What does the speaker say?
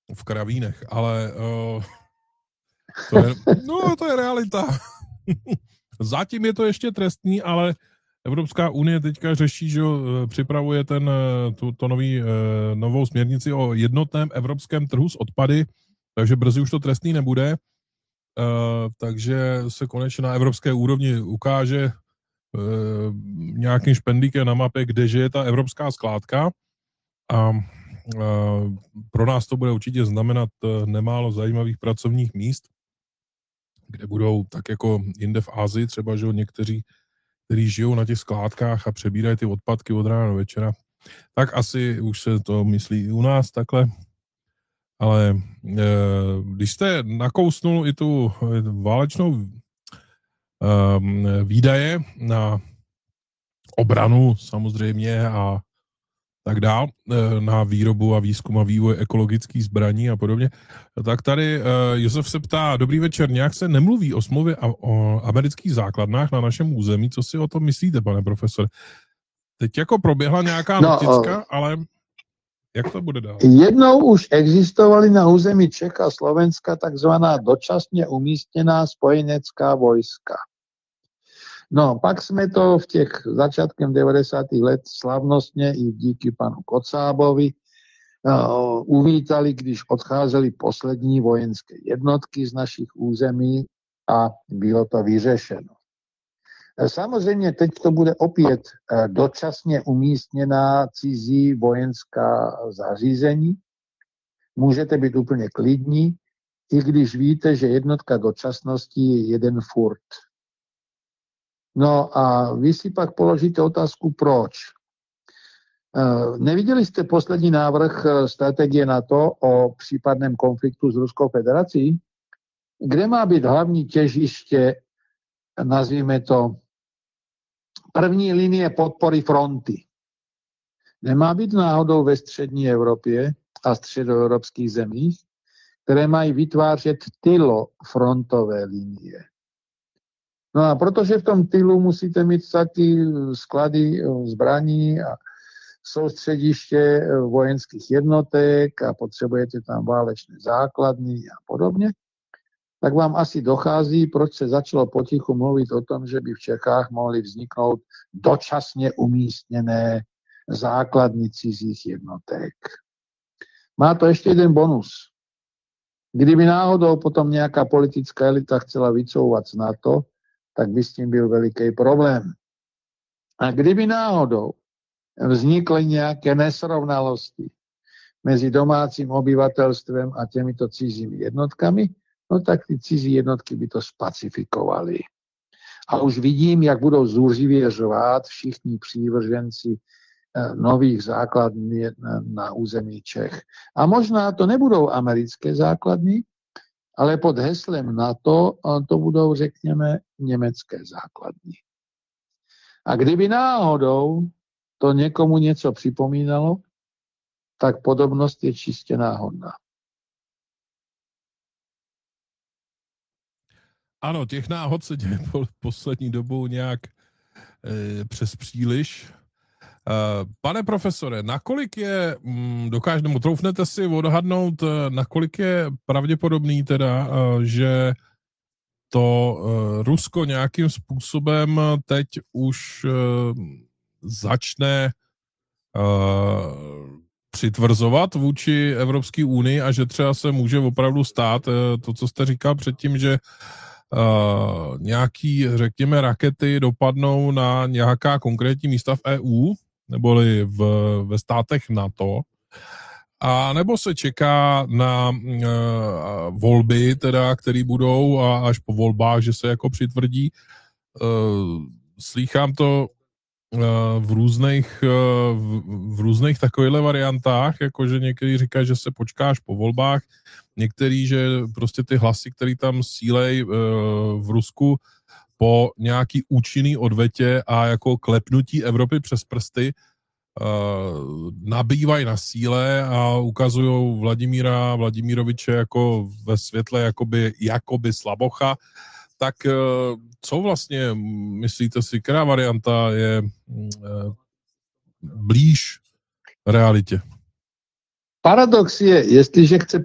v Kravínech, ale to je realita. Zatím je to ještě trestný, ale Evropská unie teďka řeší, že připravuje novou směrnici o jednotném evropském trhu s odpady, takže brzy už to trestný nebude. Takže se konečně na evropské úrovni ukáže nějakým špendlíkem na mapě, kdeže je ta evropská skládka. A pro nás to bude určitě znamenat nemálo zajímavých pracovních míst, kde budou tak jako jinde v Asii, třeba že někteří, kteří žijou na těch skládkách a přebírají ty odpadky od rána do večera, tak asi už se to myslí i u nás takhle. Ale když jste nakousnul i tu válečnou výdaje na obranu samozřejmě a tak dál, na výrobu a výzkum a vývoj ekologických zbraní a podobně, tak tady Josef se ptá, dobrý večer, nějak se nemluví o smlouvě a o amerických základnách na našem území, co si o tom myslíte, pane profesor? Teď jako proběhla nějaká noticka, ale jak to bude dál? Jednou už existovali na území Čech a Slovenska takzvaná dočasně umístěná spojenecká vojska. No, pak jsme to v těch začátkem 90. let slavnostně i díky panu Kocábovi uvítali, když odcházely poslední vojenské jednotky z našich území a bylo to vyřešeno. Samozřejmě teď to bude opět dočasně umístěná cizí vojenská zařízení. Můžete být úplně klidní, i když víte, že jednotka dočasnosti je jeden furt. No a vy si pak položíte otázku, proč. Neviděli jste poslední návrh strategie NATO o případném konfliktu s Ruskou federací? Kde má být hlavní těžiště, nazvíme to, první linie podpory fronty? Nemá být náhodou ve střední Evropě a středoevropských zemích, které mají vytvářet tylofrontové linie. No a protože v tom tylu musíte mít taky sklady zbraní a soustřediště vojenských jednotek a potřebujete tam válečné základny a podobně, tak vám asi dochází, proč se začalo potichu mluvit o tom, že by v Čechách mohly vzniknout dočasně umístěné základny cizích jednotek. Má to ještě jeden bonus. Kdyby náhodou potom nějaká politická elita chcela vycouvat z NATO, tak by s tím byl veliký problém. A kdyby náhodou vznikly nějaké nesrovnalosti mezi domácím obyvatelstvem a těmito cizími jednotkami, no tak ty cizí jednotky by to spacifikovaly. A už vidím, jak budou zuřivě řvát všichni přívrženci nových základní na území Čech. A možná to nebudou americké základny, ale pod heslem NATO to budou, řekněme, německé základny. A kdyby náhodou to někomu něco připomínalo, tak podobnost je čistě náhodná. Ano, těch náhod se děje poslední dobou nějak přes příliš. Pane profesore, nakolik je, troufnete si odhadnout, nakolik je pravděpodobný teda, že to Rusko nějakým způsobem teď už začne přitvrzovat vůči Evropské unii a že třeba se může opravdu stát to, co jste říkal předtím, že nějaký, řekněme, rakety dopadnou na nějaká konkrétní místa v EU, neboli ve státech NATO, a nebo se čeká na volby, teda, které budou a až po volbách, že se jako přitvrdí. Slýchám to v různých takovýchhle variantách, jakože některý říkají, že se počká až po volbách, některý, že prostě ty hlasy, které tam sílej v Rusku po nějaký účinný odvetě a jako klepnutí Evropy přes prsty nabývají na síle a ukazují Vladimiroviče jako ve světle jakoby slabocha. Tak co vlastně myslíte si, která varianta je blíž realitě? Paradox je, jestliže chce